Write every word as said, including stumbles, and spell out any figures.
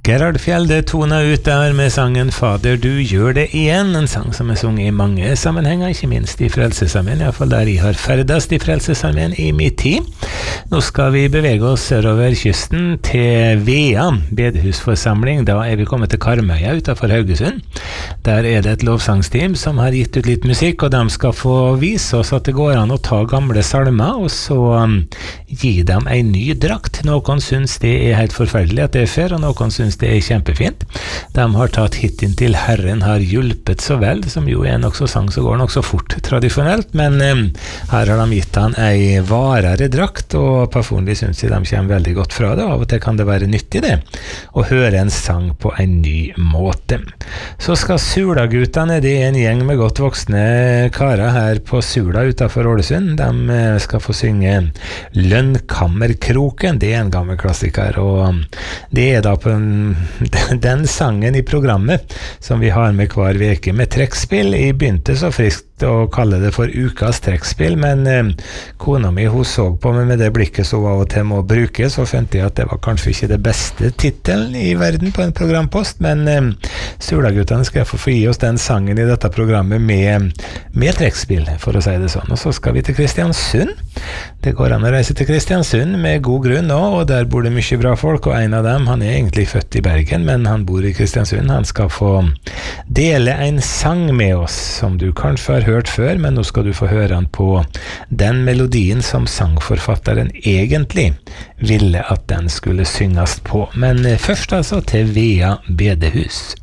Gerhard Fjelde tona ut der med sangen Fader, du gjør det igjen, en sang som er sunget i mange sammenhenger, ikke minst i Frelsesarmeen, i hvert fall der jeg har ferdest i Frelsesarmeen i min tid. Nå skal vi bevege oss sørover kysten til Vea, bedehusforsamling. Da er vi kommet til Karmøya utenfor Haugesund. Der er det et lovsangsteam som har gitt ut litt musikk, og de skal få vise oss at det går an å ta gamle salmer, og så um, gi dem en ny drakt. Noen synes det er helt forferdelig at det er før, og noen synes det er kjempefint. De har tatt hitten til Herren har hjulpet så vel, som jo er nok så sang som går nok så fort tradisjonelt, men um, her har de gitt han ei varere drakt, og personlig synes jeg de kommer veldig godt fra det. Av og til kan det være nyttig det, å høre en sang på en ny måte. Så skal Sula-guttene, det er en gjeng med godt voksne karer her på Sula utenfor Ålesund. De skal få synge Lønnkammerkroken, det er en gammel klassiker, og det er da på en, den sangen i programmet som vi har med hver veke med trekkspill. Jeg begynte så friskt å kalle det for ukas trekkspill, men eh, kona mi hun så på meg med det blikket som av og til må bruke, så fant jeg at det var kanskje ikke det beste titelen i verden på en programpost, men eh, Sula-guttene skal få gi oss den sangen i dette programmet med, med trekkspill, for å si det sånn. Og så skal vi til Kristiansund. Det går an å reise til Kristiansund med god grunn nå, og der bor det mye bra folk, og en av dem, han er egentlig født i Bergen, men han bor i Kristiansund. Han skal få dele en sang med oss, som du kanskje har hørt før, men nå skal du få høre han på den melodien som sangforfatteren egentlig ville at den skulle synges på. Men først altså til Vea bedehus.